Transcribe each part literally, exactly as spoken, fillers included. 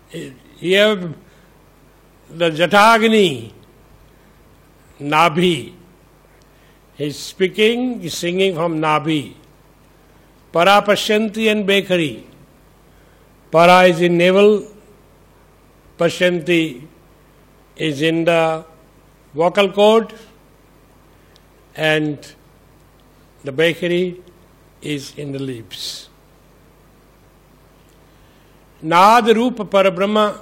Here the Jatagni, Nabhi. He's speaking, he's singing from Nabhi. Para Pashyanti and Bakery. Para is in navel, Pashyanti is in the vocal cord, and the Bakery is in the lips. Nad Rupa Parabrahma,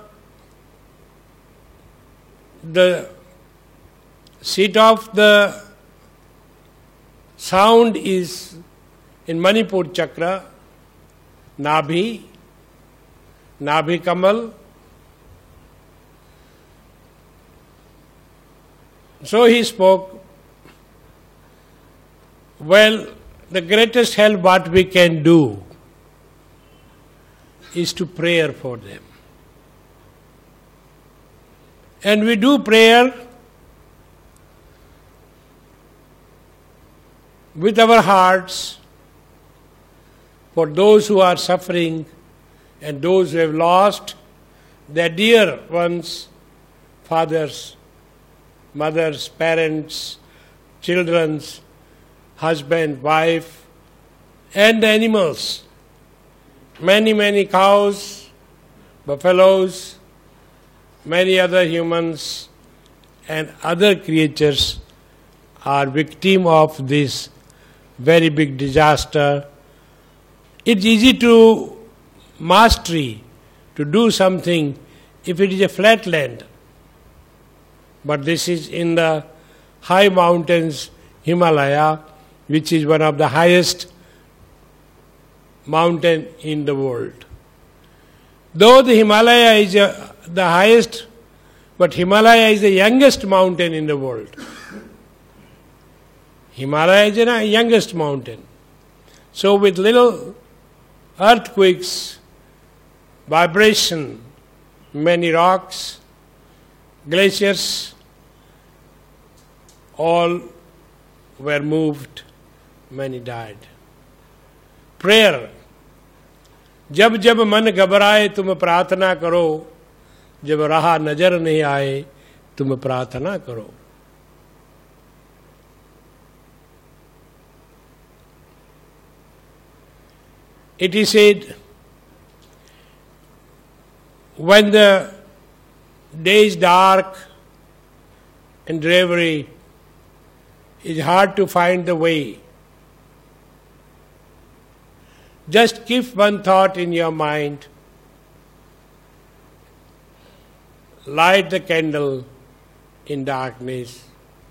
the seat of the sound is in Manipur Chakra, Nabhi, Nabhi Kamal. So he spoke, well, the greatest help what we can do is to pray for them. And we do prayer with our hearts for those who are suffering and those who have lost their dear ones, fathers, mothers, parents, children's, husband, wife, and animals. Many, many cows, buffaloes, many other humans and other creatures are victim of this very big disaster. It's easy to mastery, to do something if it is a flat land. But this is in the high mountains, Himalaya, which is one of the highest mountain in the world. Though the Himalaya is a, the highest, but Himalaya is the youngest mountain in the world. Himalaya is the youngest mountain. So with little earthquakes, vibration, many rocks, glaciers, all were moved, many died. Prayer. जब जब मन घबराए तुम प्रार्थना करो, जब राह नजर नहीं आए तुम प्रार्थना करो. It is said, when the day is dark and dreary, it's hard to find the way. Just keep one thought in your mind. Light the candle in darkness.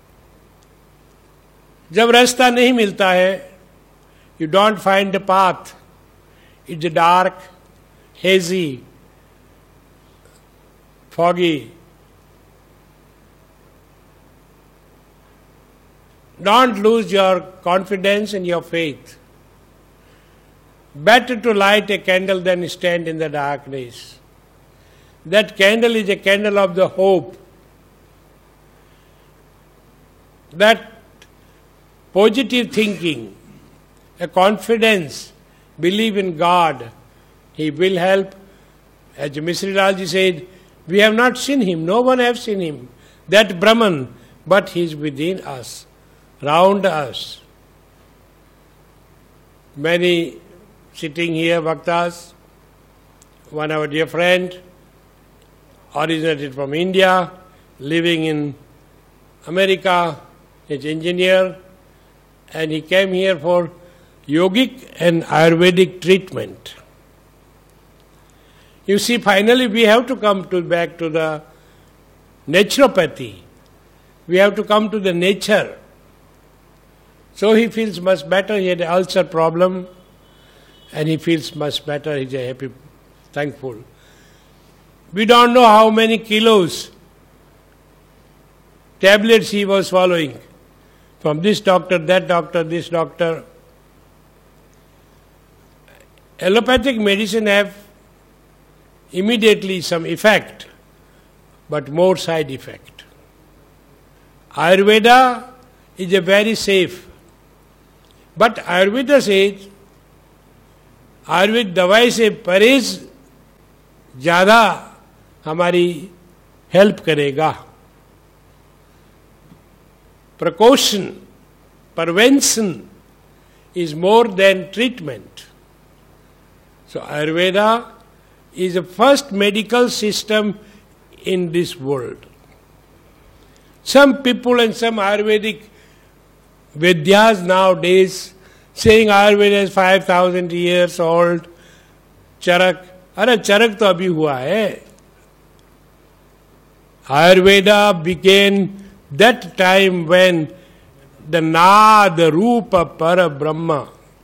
जब रास्ता नहीं मिलता है, you don't find the path. It's dark, hazy, foggy. Don't lose your confidence and your faith. Better to light a candle than stand in the darkness. That candle is a candle of the hope. That positive thinking, a confidence, believe in God, He will help. As Misri Lalji said, we have not seen Him, no one has seen Him, that Brahman, but He is within us, round us. Many sitting here, Bhaktas, one our dear friend, originated from India, living in America, is engineer, and he came here for yogic and Ayurvedic treatment. You see, finally we have to come to back to the naturopathy. We have to come to the nature. So he feels much better. He had an ulcer problem, and he feels much better. He's a happy, thankful. We don't know how many kilos tablets he was swallowing from this doctor, that doctor, this doctor. Allopathic medicine have immediately some effect, but more side effect. Ayurveda is a very safe. But Ayurveda says, Ayurveda दवाई से परहेज ज़्यादा हमारी help करेगा. Precaution, prevention is more than treatment. So Ayurveda is the first medical system in this world. Some people and some Ayurvedic Vidyas nowadays saying Ayurveda is five thousand years old. Charak, अरे चरक तो अभी हुआ है. Ayurveda began that time when the Nada Rupa Para Brahma,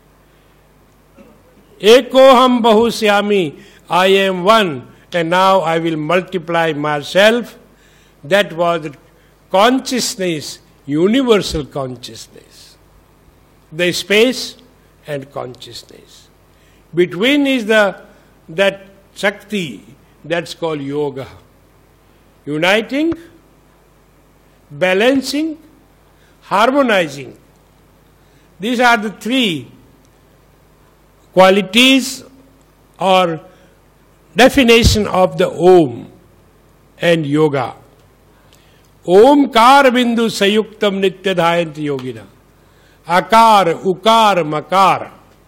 Ekoham Bahusyami, I am one, and now I will multiply myself. That was consciousness, universal consciousness. The space and consciousness. Between is the that Shakti, that's called yoga. Uniting, balancing, harmonizing. These are the three qualities or definition of the Om and yoga. Omkar bindu sayuktam nityadhayanti yogina. Akar, ukar, makar.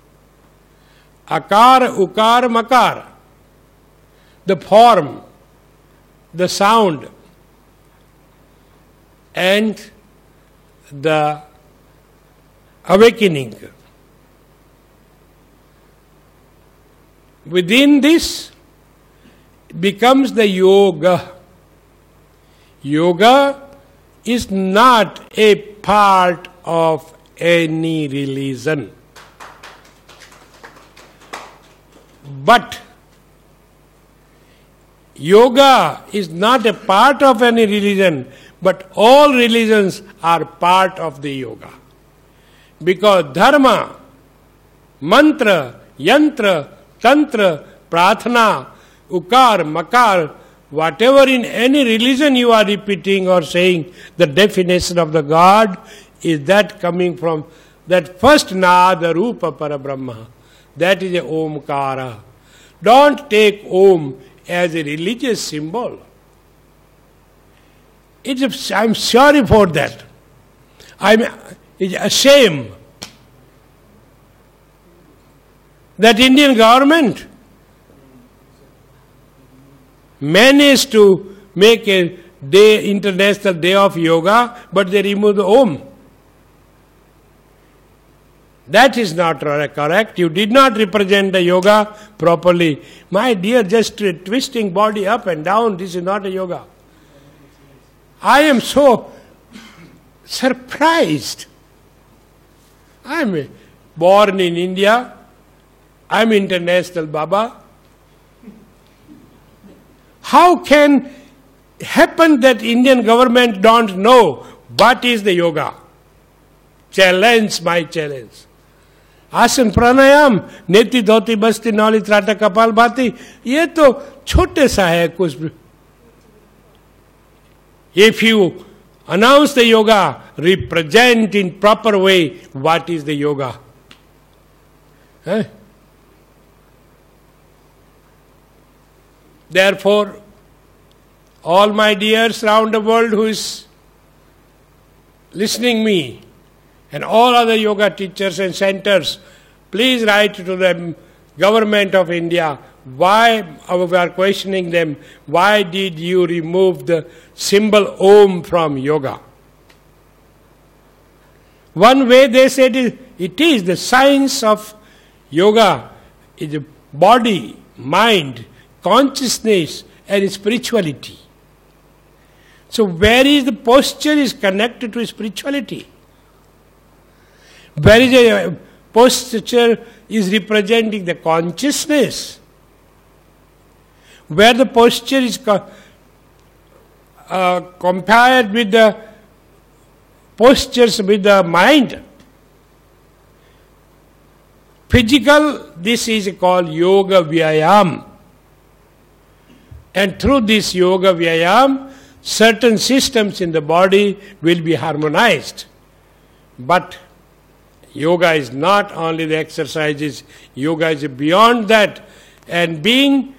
Akar, ukar, makar. The form, the sound, and the awakening. Within this becomes the yoga. Yoga is not a part of any religion. But yoga is not a part of any religion, but all religions are part of the yoga. Because dharma, mantra, yantra, tantra, prarthana, ukar, makar, whatever in any religion you are repeating or saying, the definition of the God is that coming from that first Nada Rupa Parabrahma. That is a Omkara. Don't take Om as a religious symbol. It's a, I'm sorry for that. I'm, it's a shame that Indian government managed to make a day, international day of yoga, but they remove the Om. That is not correct. You did not represent the yoga properly. My dear, just twisting body up and down, this is not a yoga. I am so surprised. I am born in India. I am international Baba. How can happen that Indian government don't know what is the yoga? Challenge my challenge. आसन प्राणायाम, नेति धोती बस्ती नौली त्राटा कपाल भाती, ये तो छोटे सा है कुछ. If you announce the yoga, represent in proper way what is the yoga. Huh? Therefore, all my dears around the world who is listening me, and all other yoga teachers and centers, please write to the government of India. Why we are questioning them? Why did you remove the symbol Om from yoga? One way they said it, it is the science of yoga is the body, mind, consciousness and spirituality. So where is the posture is connected to spirituality? Where is a posture is representing the consciousness. Where the posture is co- uh, compared with the postures with the mind. Physical, this is called Yoga Vyayam. And through this Yoga Vyayam, certain systems in the body will be harmonized. But yoga is not only the exercises, yoga is beyond that. And being